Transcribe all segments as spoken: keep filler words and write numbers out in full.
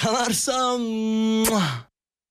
Camarsa. ¡Mua!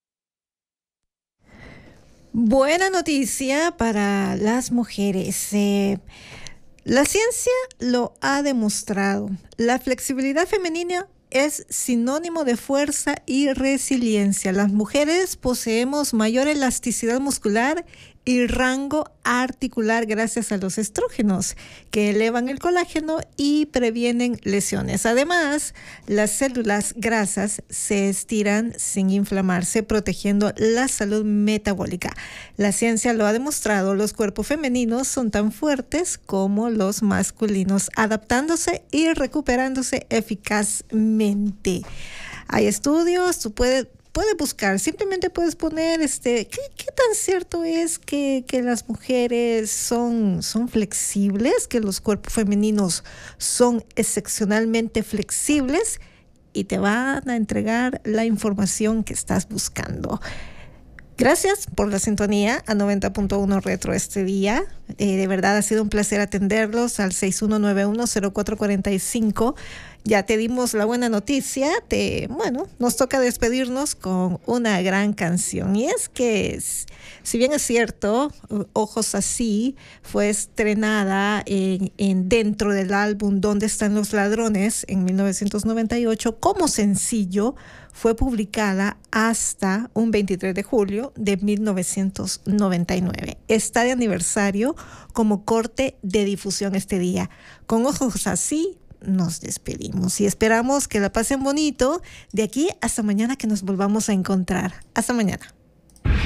Buena noticia para las mujeres. Eh, la ciencia lo ha demostrado. La flexibilidad femenina es sinónimo de fuerza y resiliencia. Las mujeres poseemos mayor elasticidad muscular y rango articular gracias a los estrógenos, que elevan el colágeno y previenen lesiones. Además, las células grasas se estiran sin inflamarse, protegiendo la salud metabólica. La ciencia lo ha demostrado, los cuerpos femeninos son tan fuertes como los masculinos, adaptándose y recuperándose eficazmente. Hay estudios, tú puedes Puedes buscar, simplemente puedes poner, este, ¿qué, qué tan cierto es que, que las mujeres son, son flexibles, que los cuerpos femeninos son excepcionalmente flexibles? Y te van a entregar la información que estás buscando. Gracias por la sintonía a noventa punto uno Retro este día. Eh, de verdad ha sido un placer atenderlos al seis uno nueve uno cero cuatro cuatro cinco. Ya te dimos la buena noticia. Te, bueno, nos toca despedirnos con una gran canción. Y es que, si bien es cierto, Ojos Así fue estrenada en, en dentro del álbum ¿Dónde están los ladrones? En mil novecientos noventa y ocho, como sencillo, fue publicada hasta un veintitrés de julio de mil novecientos noventa y nueve. Está de aniversario como corte de difusión este día. Con Ojos Así nos despedimos y esperamos que la pasen bonito de aquí hasta mañana, que nos volvamos a encontrar. Hasta mañana.